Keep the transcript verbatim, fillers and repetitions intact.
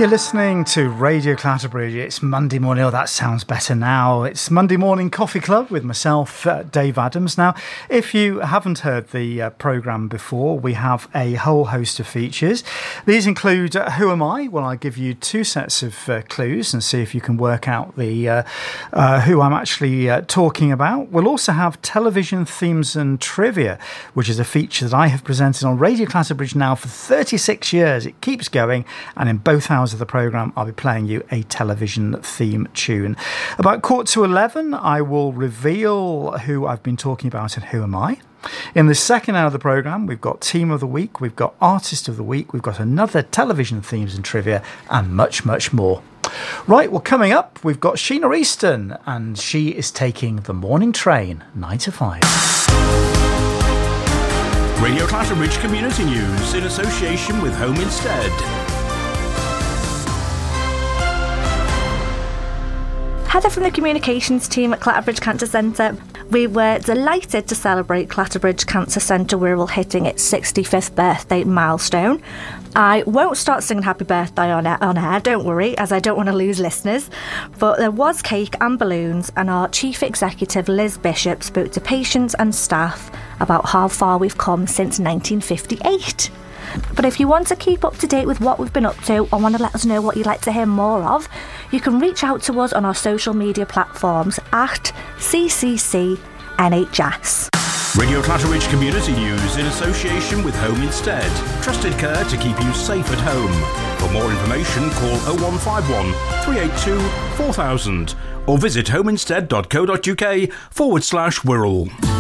You're listening to Radio Clatterbridge. It's Monday morning. Oh, that sounds better now. It's Monday Morning Coffee Club with myself, uh, Dave Adams. Now, if you haven't heard the uh, programme before, we have a whole host of features. These include uh, Who Am I? Well, I give you two sets of uh, clues and see if you can work out the uh, uh, who I'm actually uh, talking about. We'll also have Television Themes and Trivia, which is a feature that I have presented on Radio Clatterbridge now for thirty-six years. It keeps going, and in both hours of the programme, I'll be playing you a television theme tune. About quarter to eleven, I will reveal who I've been talking about and Who Am I? In the second hour of the programme, we've got Team of the Week, we've got Artist of the Week, we've got another television themes and trivia, and much, much more. Right, well, coming up, we've got Sheena Easton, and she is taking the morning train, nine to five. Radio Clatterbridge Community News in association with Home Instead. Heather from the communications team at Clatterbridge Cancer Centre. We were delighted to celebrate Clatterbridge Cancer Centre Wirral hitting its sixty-fifth birthday milestone. I won't start singing happy birthday on air, on air, don't worry, as I don't want to lose listeners. But there was cake and balloons, and our chief executive Liz Bishop spoke to patients and staff about how far we've come since nineteen fifty-eight. But if you want to keep up to date with what we've been up to or want to let us know what you'd like to hear more of, you can reach out to us on our social media platforms at C C C N H S. Radio Clatterbridge Community News in association with Home Instead. Trusted care to keep you safe at home. For more information, call oh one five one, three eight two, four thousand or visit homeinstead.co.uk forward slash Wirral.